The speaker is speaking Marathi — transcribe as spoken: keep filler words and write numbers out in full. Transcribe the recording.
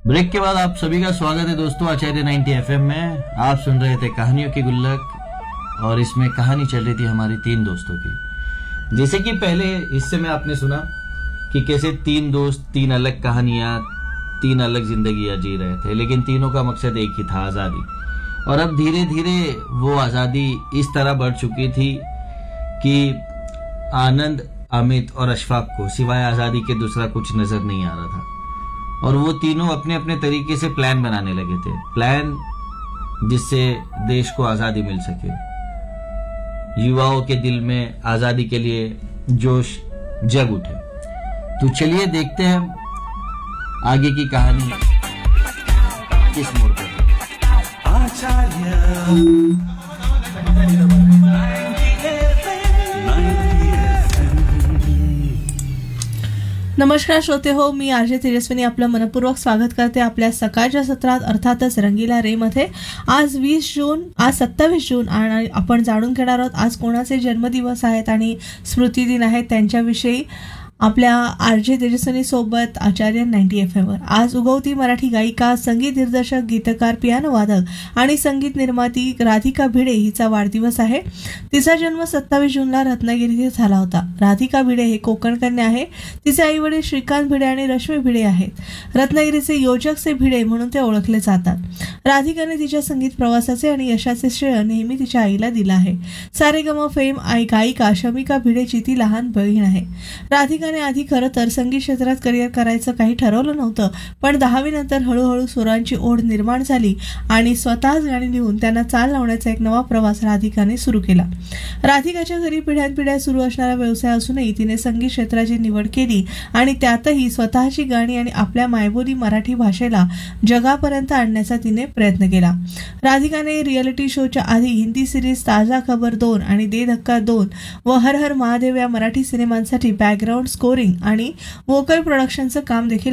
ब्रेक के बाद आप सभी का स्वागत है दोस्तों आचार्य नाइंटी एफएम में। आप सुन रहे थे कहानियों की गुल्लक और इसमें कहानी चल रही थी हमारी तीन दोस्तों की। जैसे कि पहले हिस्से में आपने सुना कि कैसे तीन दोस्त तीन अलग कहानियां तीन अलग जिंदगियां जी रहे थे, लेकिन तीनों का मकसद एक ही था, आजादी। और अब धीरे धीरे वो आजादी इस तरह बढ़ चुकी थी कि आनंद, अमित और अशफाक को सिवाय आजादी के दूसरा कुछ नजर नहीं आ रहा था। और वो तीनों अपने अपने तरीके से प्लान बनाने लगे थे, प्लान जिससे देश को आजादी मिल सके, युवाओं के दिल में आजादी के लिए जोश जग उठे। तो चलिए देखते हैं आगे की कहानी किस मोड़ पर। नमस्कार श्रोते हो, मी आरजे तेजस्विनी आपलं मनपूर्वक स्वागत करते आपल्या सकाळच्या सत्रात, अर्थातच रंगीला रे मध्ये। आज वीस जून, आज सत्तावीस जून आणि आपण जाणून घेणार आहोत आज कोणाचे जन्मदिवस आहेत आणि स्मृतिदिन आहेत त्यांच्याविषयी आपल्या आरजे तेजस्विनी सोबत आचार्य नाइंटी एफ एम वर। आज उगवती मराठी गायिका, संगीत दिग्दर्शक, गीतकार, पियानो वादक आणि संगीत निर्माती राधिका भिडे हिचा वाढदिवस आहे। तिचा जन्म सत्तावीस जूनला रत्नागिरी येथे झाला होता। राधिका भिडे हे कोकण कन्या आहे। तिचे आई वडील श्रीकांत भिडे आणि रश्मी भिडे आहेत। रत्नागिरीचे योजकचे भिडे म्हणून ते ओळखले जातात। राधिकाने तिच्या संगीत प्रवासाचे आणि यशाचे श्रेय नेहमी तिच्या आईला दिलं आहे। सारेगम फेम आई गायिका शमिका भिडेची ती लहान बहीण आहे। राधिका आधी खरं तर संगीत क्षेत्रात करिअर करायचं काही ठरवलं नव्हतं, पण दहावी नंतर हळूहळू सुरांची ओढ निर्माण झाली आणि स्वतःच गाणी लिहून त्यांना चाल लावण्याचा एक नवा प्रवास राधिकाने सुरू केला। राधिकाच्या घरी पिढ्यानपिढ्या सुरू असणारा व्यवसाय असूनही तिने संगीत क्षेत्राची निवड केली आणि त्यातही स्वतःची गाणी आणि आपल्या मायबोली मराठी भाषेला जगापर्यंत आणण्याचा तिने प्रयत्न केला। राधिकाने रियालिटी शोच्या आधी हिंदी सिरीज ताजा खबर दोन आणि दे धक्का दोन व हर हर महादेव या मराठी सिनेमांसाठी बॅकग्राऊंड स्कोरिंग आणि वोकल प्रोडक्शनचं काम देखील